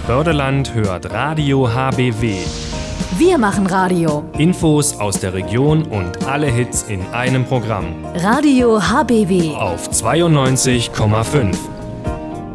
Bördeland hört Radio HBW. Wir machen Radio. Infos aus der Region und alle Hits in einem Programm. Radio HBW Auf 92,5.